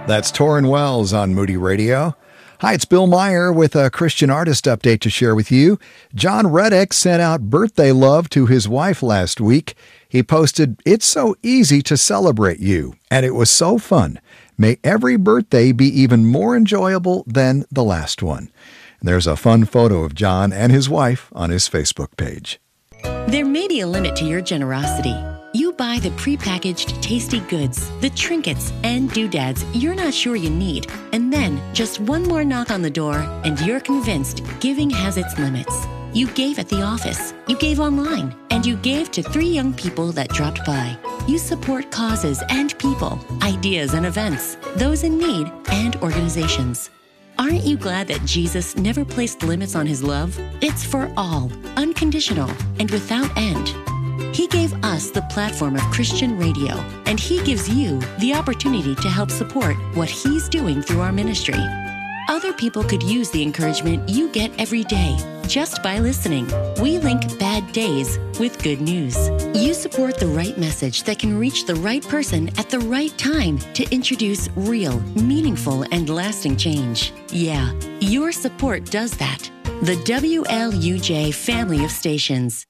That's Torrin Wells on Moody Radio. Hi, it's Bill Meyer with a Christian artist update to share with you. John Reddick sent out birthday love to his wife last week. He posted, "It's so easy to celebrate you, and it was so fun. May every birthday be even more enjoyable than the last one." And there's a fun photo of John and his wife on his Facebook page. There may be a limit to your generosity. You buy the prepackaged tasty goods, the trinkets, and doodads you're not sure you need, and then just one more knock on the door and you're convinced giving has its limits. You gave at the office, you gave online, and you gave to 3 young people that dropped by. You support causes and people, ideas and events, those in need, and organizations. Aren't you glad that Jesus never placed limits on his love? It's for all, unconditional, and without end. He gave us the platform of Christian radio, and he gives you the opportunity to help support what he's doing through our ministry. Other people could use the encouragement you get every day just by listening. We link bad days with good news. You support the right message that can reach the right person at the right time to introduce real, meaningful, and lasting change. Yeah, your support does that. The WLUJ family of stations.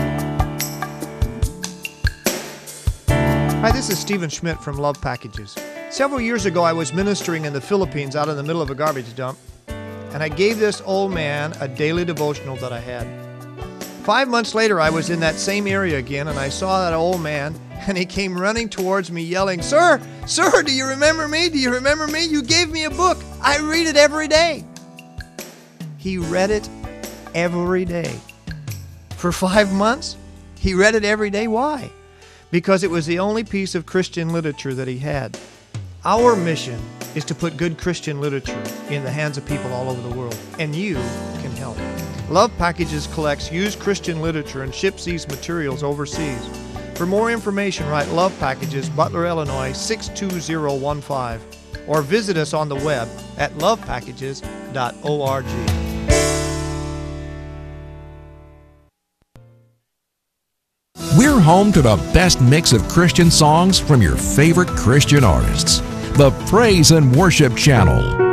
Hi, this is Stephen Schmidt from Love Packages. Several years ago, I was ministering in the Philippines out in the middle of a garbage dump, and I gave this old man a daily devotional that I had. 5 months later, I was in that same area again, and I saw that old man, and he came running towards me yelling, Sir, do you remember me? Do you remember me? You gave me a book. I read it every day." He read it every day. For 5 months, he read it every day. Why? Because it was the only piece of Christian literature that he had. Our mission is to put good Christian literature in the hands of people all over the world, and you can help. Love Packages collects used Christian literature and ships these materials overseas. For more information, write Love Packages, Butler, Illinois 62015, or visit us on the web at lovepackages.org. We're home to the best mix of Christian songs from your favorite Christian artists. The Praise and Worship Channel.